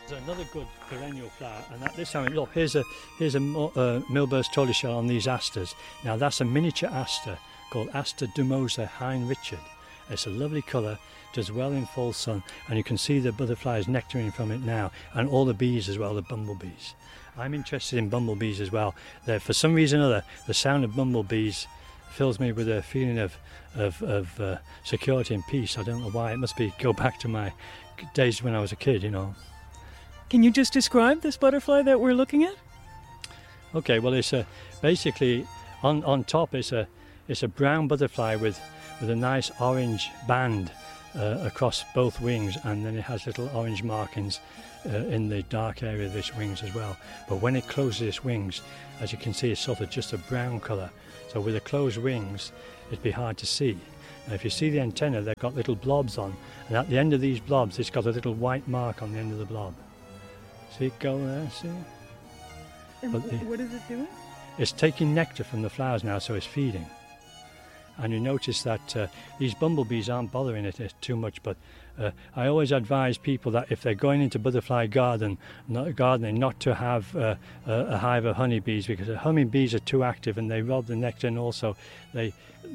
There's another good perennial flower, and at this time, look, here's a Milbur's tortoiseshell on these asters. Now that's a miniature aster called Aster dumosa Hein Richard. It's a lovely colour, does well in full sun, and you can see the butterflies nectaring from it now, and all the bees as well, the bumblebees. I'm interested in bumblebees as well. For some reason or other, the sound of bumblebees fills me with a feeling of security and peace. I don't know why. It must go back to my days when I was a kid, you know. Can you just describe this butterfly that we're looking at? Okay, well, it's basically on top. It's a brown butterfly with a nice orange band across both wings, and then it has little orange markings in the dark area of its wings as well. But when it closes its wings, as you can see, it's sort of just a brown colour. So with the closed wings, it'd be hard to see. Now, if you see the antenna, they've got little blobs on, and at the end of these blobs, it's got a little white mark on the end of the blob. See it go there, see? And what is it doing? It's taking nectar from the flowers now, so it's feeding. And you notice that these bumblebees aren't bothering it too much, but I always advise people that if they're going into butterfly gardening, not to have a hive of honeybees, because the honeybees are too active and they rob the nectar, and also they're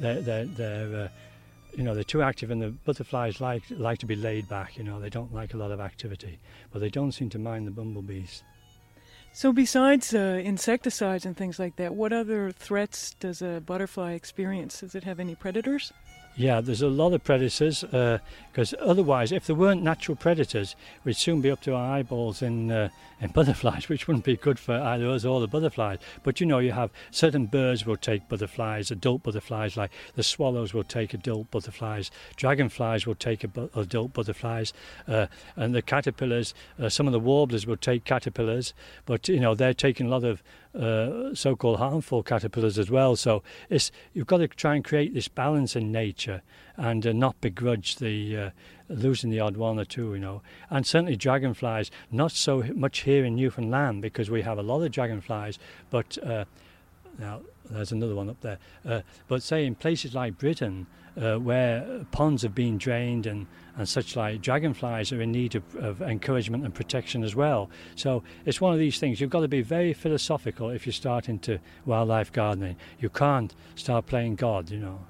too active, and the butterflies like to be laid back. You know, they don't like a lot of activity, but they don't seem to mind the bumblebees. So besides insecticides and things like that, what other threats does a butterfly experience? Does it have any predators? Yeah, there's a lot of predators, because otherwise, if there weren't natural predators, we'd soon be up to our eyeballs in butterflies, which wouldn't be good for either us or the butterflies. But you know, you have certain birds will take butterflies, adult butterflies, like the swallows will take adult butterflies, dragonflies will take adult butterflies, and the caterpillars, some of the warblers will take caterpillars, but you know, they're taking a lot of so-called harmful caterpillars as well. So you've got to try and create this balance in nature, and not begrudge the losing the odd one or two, you know. And certainly dragonflies, not so much here in Newfoundland, because we have a lot of dragonflies, but now there's another one up there. But say in places like Britain, where ponds have been drained and such like, dragonflies are in need of encouragement and protection as well. So it's one of these things. You've got to be very philosophical if you start into wildlife gardening. You can't start playing God, you know.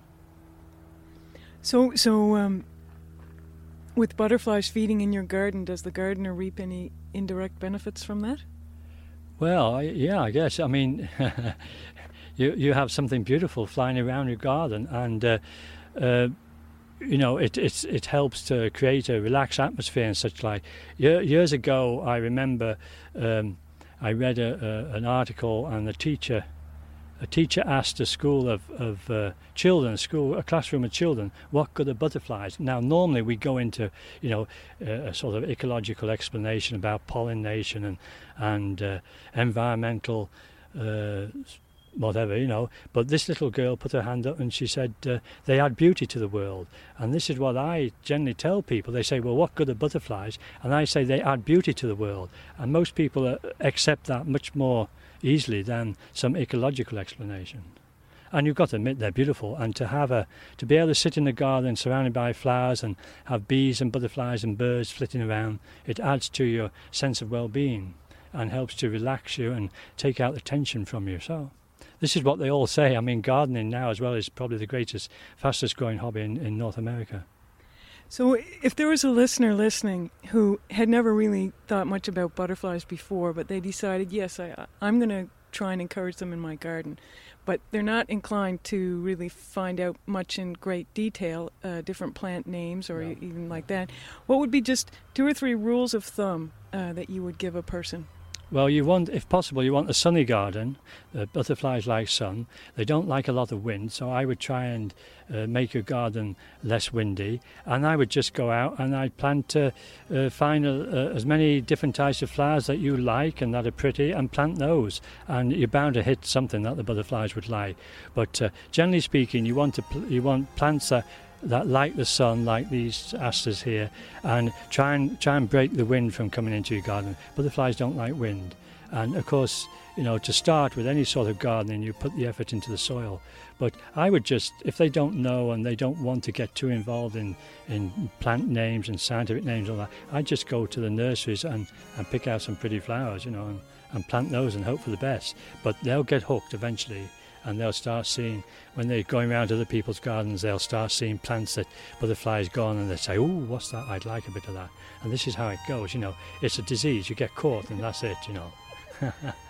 So with butterflies feeding in your garden, does the gardener reap any indirect benefits from that? Well, yeah, I guess. I mean, you have something beautiful flying around your garden, and you know, it helps to create a relaxed atmosphere and such like. Years ago, I remember I read an article, and a teacher asked a school of children, a classroom of children, what good are butterflies? Now, normally we go into, you know, a sort of ecological explanation about pollination and environmental whatever, you know. But this little girl put her hand up and she said they add beauty to the world. And this is what I generally tell people. They say, well, what good are butterflies? And I say they add beauty to the world. And most people accept that much more easily than some ecological explanation. And you've got to admit they're beautiful, and to be able to sit in the garden surrounded by flowers and have bees and butterflies and birds flitting around, it adds to your sense of well-being and helps to relax you and take out the tension from you. So this is what they all say. I mean, gardening now as well is probably the fastest growing hobby in North America. So if there was a listener listening who had never really thought much about butterflies before, but they decided, yes, I'm going to try and encourage them in my garden, but they're not inclined to really find out much in great detail, different plant names or even like that, what would be just 2 or 3 rules of thumb that you would give a person? Well, if possible, you want a sunny garden. The butterflies like sun. They don't like a lot of wind, so I would try and make your garden less windy. And I would just go out and I'd plant to find as many different types of flowers that you like and that are pretty, and plant those. And you're bound to hit something that the butterflies would like. But generally speaking, you want plants that like the sun, like these asters here, and try and break the wind from coming into your garden. Butterflies don't like wind, And of course, you know, to start with any sort of gardening, you put the effort into the soil. But I would just, if they don't know and they don't want to get too involved in plant names and scientific names and all that, I'd just go to the nurseries and pick out some pretty flowers, you know, and plant those and hope for the best. But they'll get hooked eventually, and they'll start seeing, when they're going around other people's gardens, they'll start seeing plants that butterflies go on, and they say, oh, what's that? I'd like a bit of that. And this is how it goes, you know. It's a disease. You get caught and that's it, you know.